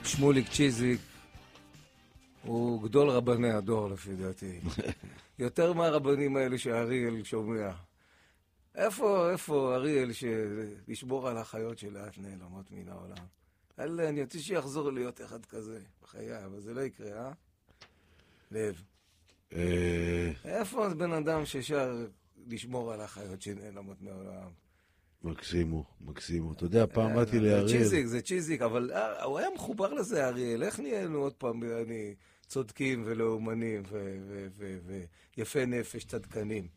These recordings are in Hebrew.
שמוליק צ'יזיק הוא גדול רבני הדור לפי דעתי. יותר מהרבנים האלה שאריאל שומע. איפה אריאל שלשבור על החיות שלאט נעלמות מן העולם? אני רוצה שיחזור להיות אחד כזה בחיי, אבל זה לא יקרה, אה? לב. איפה בן אדם ששר לשמור על החיות שנעלמות מהעולם? מקסימו. אתה יודע, פעם באתי לאריאל. זה צ'יזיק, אבל הוא היה מחובר לזה, אריאל. איך נהיינו עוד פעם צודקים ולאומנים ויפה נפש צדקנים?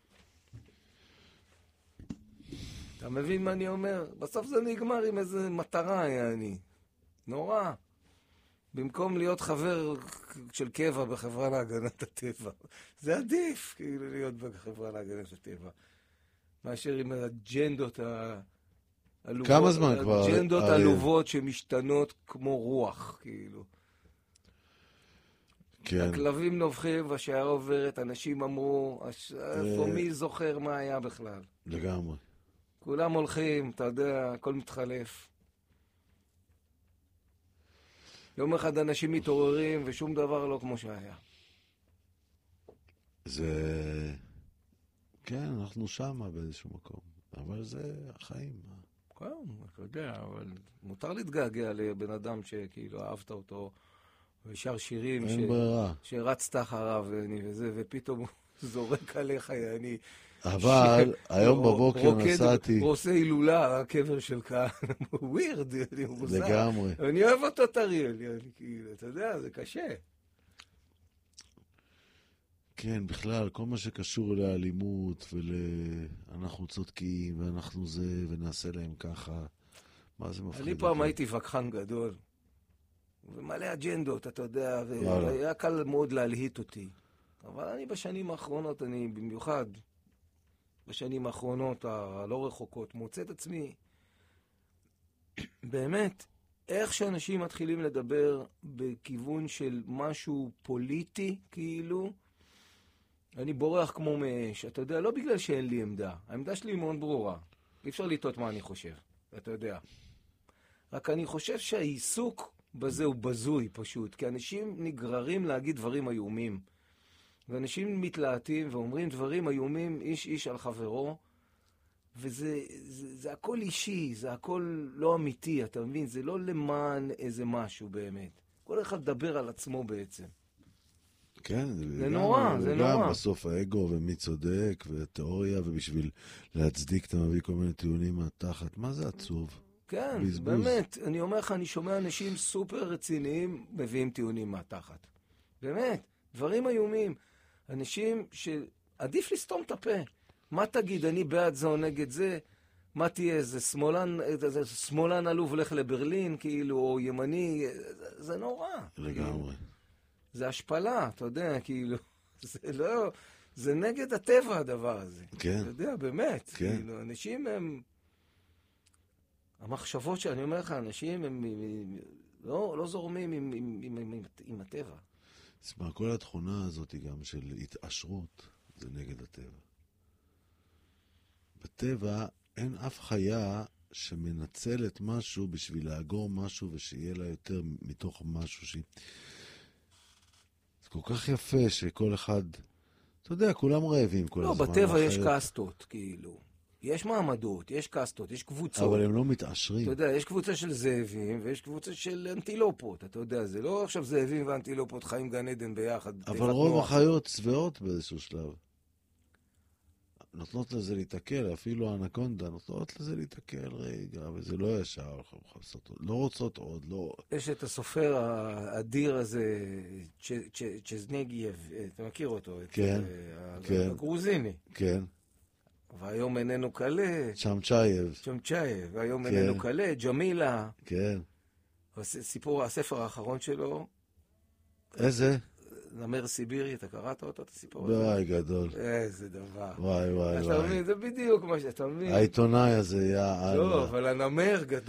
אתה מבין מה אני אומר? בסוף זה נגמר עם איזה מטרה, נורא. במקום להיות חבר של קבע בחברה להגנת הטבע. זה עדיף, כאילו, להיות בחברה להגנת הטבע. מאשר עם האג'נדות העלובות. כמה זמן כבר? אג'נדות עלובות שמשתנות כמו רוח, כאילו. כן. הכלבים נובחים והשיירה עוברת, אנשים אמרו, מי זוכר מה היה בכלל? לגמרי. כולם הולכים, אתה יודע, הכל מתחלף. יום אחד אנשים מתעוררים ושום דבר לא כמו שהיה. כן, אנחנו שמה באיזשהו מקום. אבל זה החיים. כן, אתה יודע, אבל מותר להתגעגע לבן אדם שכאילו אהבת אותו ושר שירים שרצת אחריו ופתאום הוא זורק עליך, אבל היום בבוקר נסעתי... עושה הילולה, הקבר של כהן, ווירד, הוא מוזר. לגמרי. אני אוהב אותו טריאל, אתה יודע, זה קשה. כן, בכלל, כל מה שקשור לאלימות אנחנו צודקים ואנחנו זה ונעשה להם ככה, מה זה מפחיד? אני פעם הייתי וכחן גדול, ומלא אג'נדות, אתה יודע, והיה קל מאוד להלהיט אותי. אבל אני בשנים האחרונות, במיוחד בשנים האחרונות הלא רחוקות, מוצא את עצמי, באמת, איך שאנשים מתחילים לדבר בכיוון של משהו פוליטי, כאילו, אני בורח כמו מאש. אתה יודע, לא בגלל שאין לי עמדה. העמדה שלי מאוד ברורה. אי אפשר לטעות מה אני חושב, אתה יודע. רק אני חושב שהעיסוק בזה הוא בזוי פשוט, כי אנשים נגררים להגיד דברים איומים. ואנשים מתלהטים ואומרים דברים איומים איש על חברו, וזה הכל אישי, זה הכל לא אמיתי, אתה מבין? זה לא למען איזה משהו באמת. כל אחד מדבר על עצמו בעצם. כן, זה נורא, זה נורא. גם בסוף האגו ומי צודק ותיאוריה, ובשביל להצדיק אתה מביא כל מיני טיעונים מהתחת. מה זה עצוב? כן, באמת. אני אומר לך, אני שומע אנשים סופר רציניים מביאים טיעונים מהתחת. באמת, דברים איומים. אנשים שעדיף לסתום את הפה. מה תגיד, אני בעד זה או נגד זה? מה תהיה, איזה שמאלן עלוב הולך לברלין, כאילו, או ימני? זה נורא. לגמרי. זה השפלה, אתה יודע, כאילו, זה לא, זה נגד הטבע הדבר הזה. כן. אתה יודע, באמת. כן. כאילו, אנשים הם, המחשבות שאני אומר לך, אנשים הם לא זורמים עם הטבע. תשמע, כל התכונה הזאת גם של התעשרות, זה נגד הטבע. בטבע אין אף חיה שמנצלת משהו בשביל לאגור משהו ושיהיה לה יותר מתוך משהו שהיא... זה כל כך יפה שכל אחד... אתה יודע, כולם רעבים כל הזמן. לא, בטבע יש קסטות, כאילו. יש מעמדות, יש קסטות, יש קבוצות. אבל הם לא מתעשרים. אתה יודע, יש קבוצה של זאבים ויש קבוצה של אנטילופות. אתה יודע, זה לא עכשיו זאבים ואנטילופות חיים גן עדן ביחד. אבל רוב החיות צבאות באיזשהו שלב. נותנות לזה להתעכל, אפילו האנקונדה נותנות לזה להתעכל רגע, וזה לא ישר, לא רוצות עוד, לא... יש את הסופר האדיר הזה, צ'זניגייב, אתה מכיר אותו? כן, כן. הגרוזיני. כן. והיום איננו קלה. צ'מצ'ייב, והיום איננו קלה, ג'מילה. כן. סיפור, הספר האחרון שלו. איזה? נמר סיבירי, אתה קראת אותו, את הסיפור הזה? וואי, גדול. איזה דבר. וואי. אתה מבין, זה בדיוק מה שאתה מבין. העיתונאי הזה, לא, אבל הנמר גדול.